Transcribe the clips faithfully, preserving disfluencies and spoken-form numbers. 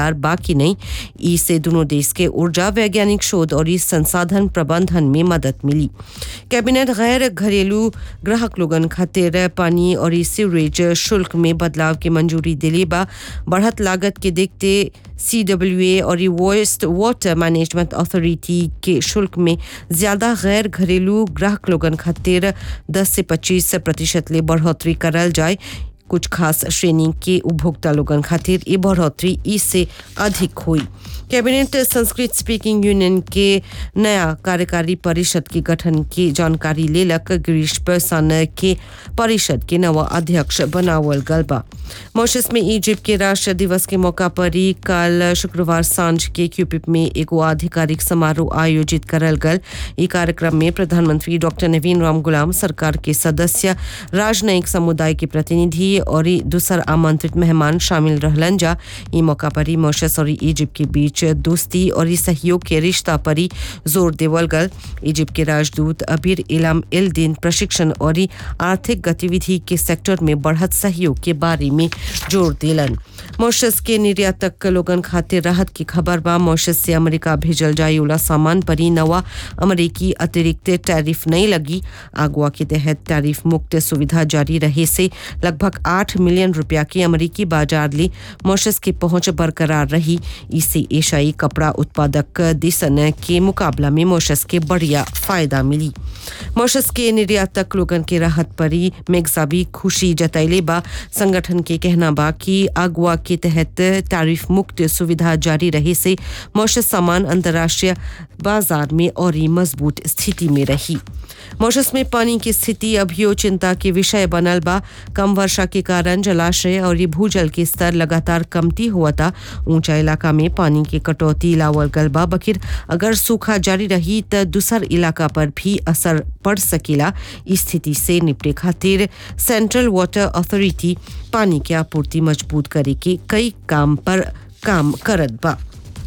तैयार बाकी नहीं। इससे दोनों देश के ऊर्जा वैज्ञानिक शोध और इस संसाधन प्रबंधन में मदद मिली। कैबिनेट गैर घरेलू ग्राहक लोगन खातिर पानी और सीवरेज शुल्क में बदलाव की मंजूरी दिली बा। बढ़त लागत के देखते सी डब्ल्यू ए और वेस्ट वाटर मैनेजमेंट अथॉरिटी के शुल्क में ज्यादा गैर घरेलू ग्राहक लोगन खातिर दस से पच्चीस प्रतिशत ले बढ़ोतरी करल जाए। कुछ खास श्रेणी के उपभोक्ता लोगन खातिर ये बढ़ोतरी इससे अधिक हुई। कैबिनेट संस्कृत स्पीकिंग यूनियन के नया कार्यकारी परिषद के गठन की जानकारी लेलक। गिरीश प्रसन्न के परिषद के नवा अध्यक्ष बनावल गल बा। मॉरिशस में इजिप्ट के राष्ट्र दिवस के मौका पर ही कल शुक्रवार सांझ के क्यूपिप में एक आधिकारिक समारोह आयोजित करल गल। ई कार्यक्रम में प्रधानमंत्री डॉक्टर नवीन राम गुलाम, सरकार के सदस्य, राजनयिक समुदाय के प्रतिनिधि और दूसर आमंत्रित मेहमान शामिल रहलन जा। ई मौका पर ही मॉरिशस और इजिप्ट के बीच दोस्ती और सहयोग के रिश्ता पर ही जोर देवल गल। इजिप्ट के राजदूत अबीर इलाम एल दिन प्रशिक्षण और आर्थिक गतिविधि के सेक्टर में बढ़त सहयोग के बारे में जोर दिलन। मॉरिशस के निर्यातक लोगन खातिर राहत की खबर बा। मॉरिशस से अमेरिका भेजल जाए वाला सामान पर ही नवा अमेरिकी अतिरिक्त टैरिफ नहीं लगी। अगवा के तहत टैरिफ मुक्त सुविधा जारी रहे से लगभग आठ मिलियन रुपया की अमेरिकी बाजार ले मॉरिशस की पहुंच बरकरार रही। इससे एशियाई कपड़ा उत्पादक देशन के मुकाबला में मॉरिशस के बढ़िया फायदा मिली। मॉरिशस के निर्यातक लोगन के राहत पर ही मेग्जा भी खुशी जतैले बा। संगठन के कहना बा कि अगवा के तहत टैरिफ मुक्त सुविधा जारी रहे से मॉरिशस सामान अंतर्राष्ट्रीय बाजार में और मजबूत स्थिति में रही। मॉरिशस में पानी की स्थिति अभियो चिंता के विषय बनल बा। कम वर्षा के कारण जलाशय और भूजल के स्तर लगातार कमती हुआ था। ऊंचा इलाका में पानी की कटौती लावल गल बा। बकिर अगर सूखा जारी रही तो दूसर इलाका पर भी असर पड़ सकेला। इस स्थिति से निपटे खातिर सेंट्रल वाटर अथॉरिटी पानी की आपूर्ति मजबूत करे के कई काम पर काम करत बा।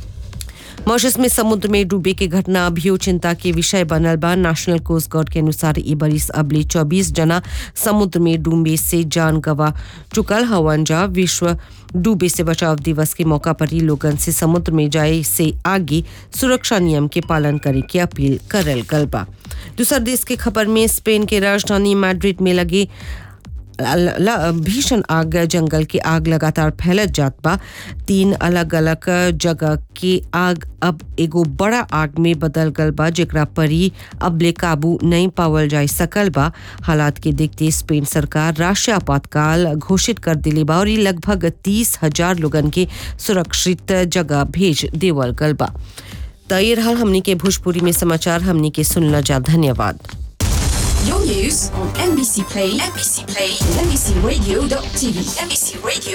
मॉरिशस में समुद्र में डूबे की घटना अभियो चिंता के विषय बनल बा। नेशनल कोस्ट गार्ड के अनुसार ई बरिस अबले चौबीस जना समुद्र में डूबे से जान गवा चुकल हवन जा। विश्व डूबे से बचाव दिवस के मौका पर ही लोगन से समुद्र में जाए से आगे सुरक्षा नियम के पालन करे की अपील करल गल बा। दूसर देश के खबर में स्पेन के राजधानी मैड्रिड में लगे भीषण आग जंगल की आग लगातार फैलत जात बा। तीन अलग अलग जगह के आग अब एगो बड़ा आग में बदल गल बा, जेकरा पर ही अबले काबू नहीं पावल जा सकल बा। हालात के देखते स्पेन सरकार राष्ट्रीय आपातकाल घोषित कर दिले बा और लगभग तीस हजार लोगन के सुरक्षित जगह भेज देवल गल बा। तो ये रहा हमनी के भोजपुरी में समाचार। हमनी के सुनला जा, धन्यवाद। Your news on M B C Play, M B C Play, M B C radio dot T V, M B C Radio